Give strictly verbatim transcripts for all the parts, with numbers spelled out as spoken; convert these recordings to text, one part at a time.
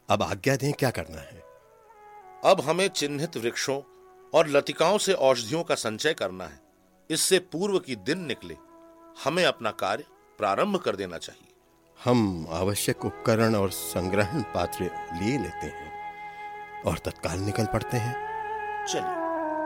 अब आज्ञा दें, क्या करना है? अब हमें चिन्हित वृक्षों और लतिकाओं से औषधियों का संचय करना है। इससे पूर्व की दिन निकले हमें अपना कार्य प्रारंभ कर देना चाहिए। हम आवश्यक उपकरण और संग्रहण पात्र लिए लेते हैं और तत्काल निकल पड़ते हैं। चलिए।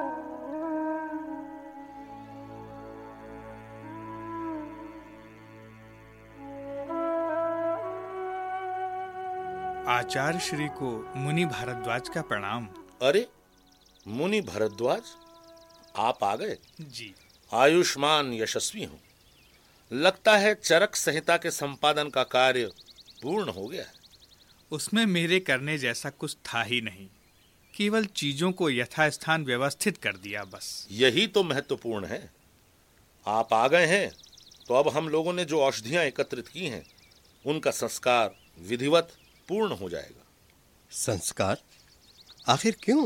आचार्य श्री को मुनि भारद्वाज का प्रणाम। अरे मुनि भारद्वाज, आप आ गए? जी। आयुष्मान यशस्वी हूं। लगता है चरक संहिता के संपादन का कार्य पूर्ण हो गया है। उसमें मेरे करने जैसा कुछ था ही नहीं, केवल चीजों को यथास्थान व्यवस्थित कर दिया बस। यही तो महत्वपूर्ण है। आप आ गए हैं तो अब हम लोगों ने जो औषधियां एकत्रित की हैं उनका संस्कार विधिवत पूर्ण हो जाएगा। संस्कार? आखिर क्यों?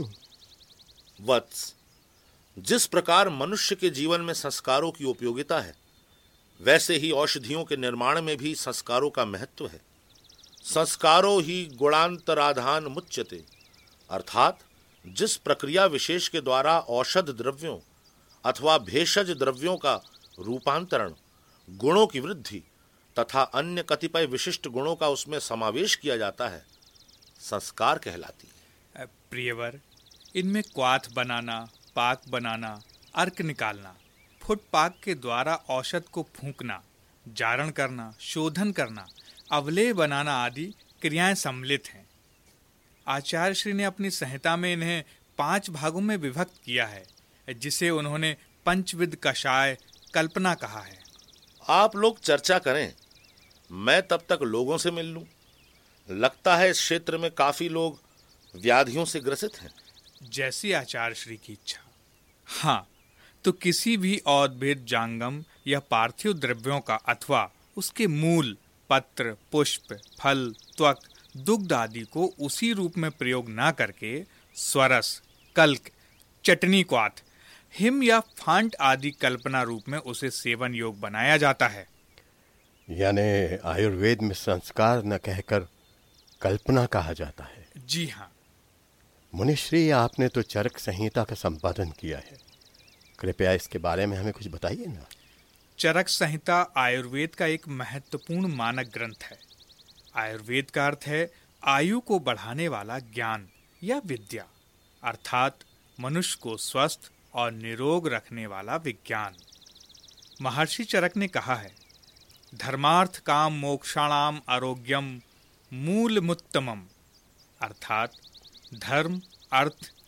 वत्स, जिस प्रकार मनुष्य के जीवन में संस्कारों की उपयोगिता है, वैसे ही औषधियों के निर्माण में भी संस्कारों का महत्व है। संस्कारो ही गुणांतराधान मुच्यते, अर्थात जिस प्रक्रिया विशेष के द्वारा औषध द्रव्यों अथवा भेषज द्रव्यों का रूपांतरण, गुणों की वृद्धि तथा अन्य कतिपय विशिष्ट गुणों का उसमें समावेश किया जाता है, संस्कार कहलाती है। प्रियवर, इनमें क्वाथ बनाना, पाक बनाना, अर्क निकालना, फुट पाक के द्वारा औषध को फूंकना, जारण करना, शोधन करना, अवलेह बनाना आदि क्रियाएं सम्मिलित हैं। आचार्य श्री ने अपनी संहिता में इन्हें पांच भागों में विभक्त किया है, जिसे उन्होंने पंचविध कषाय कल्पना कहा है। आप लोग चर्चा करें, मैं तब तक लोगों से मिल लूं। लगता है इस क्षेत्र में काफी लोग व्याधियों से ग्रसित हैं। जैसी आचार्य श्री की इच्छा। हाँ, तो किसी भी औद्भिद जांगम या पार्थिव द्रव्यों का अथवा उसके मूल, पत्र, पुष्प, फल, त्वक, दुग्ध आदि को उसी रूप में प्रयोग ना करके स्वरस, कल्क, चटनी क्वाथ, हिम या फांट आदि कल्पना रूप में उसे सेवन योग बनाया जाता है। यानी आयुर्वेद में संस्कार न कहकर कल्पना कहा जाता है। जी हाँ। मुनिश्री, आपने तो चरक संहिता का संपादन किया है, कृपया इसके बारे में हमें कुछ बताइए ना। चरक संहिता आयुर्वेद का एक महत्वपूर्ण मानक ग्रंथ है। आयुर्वेद का अर्थ है आयु को बढ़ाने वाला ज्ञान या विद्या, अर्थात मनुष्य को स्वस्थ और निरोग रखने वाला विज्ञान। महर्षि चरक ने कहा है, धर्मार्थ काम मोक्षाणाम आरोग्यम मूलमुत्तमम, अर्थात धर्म, अर्थ,